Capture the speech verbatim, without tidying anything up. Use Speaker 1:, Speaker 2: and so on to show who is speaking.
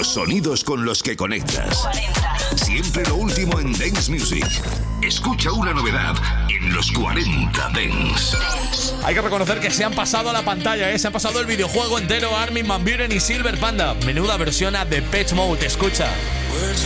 Speaker 1: Los sonidos con los que conectas. Siempre lo último en Dance Music. Escucha una novedad en los cuarenta Dance.
Speaker 2: Hay que reconocer que se han pasado a la pantalla, ¿eh? Se han pasado el videojuego entero. Armin van Buuren y Silver Panda. Menuda versión a Depeche Mode, escucha.